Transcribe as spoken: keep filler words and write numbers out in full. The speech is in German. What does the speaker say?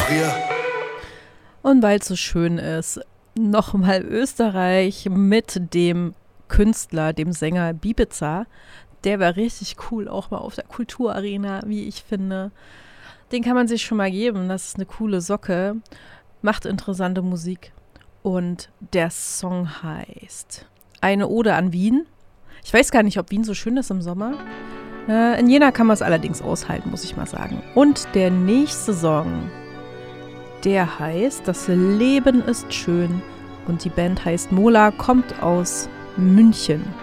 Maria. Und weil es so schön ist, nochmal Österreich mit dem Künstler, dem Sänger Bibiza. Der war richtig cool, auch mal auf der Kulturarena, wie ich finde. Den kann man sich schon mal geben, das ist eine coole Socke, macht interessante Musik. Und der Song heißt Eine Ode an Wien. Ich weiß gar nicht, ob Wien so schön ist im Sommer. Äh, in Jena kann man es allerdings aushalten, muss ich mal sagen. Und der nächste Song, der heißt Das Leben ist schön und die Band heißt Mola, kommt aus München.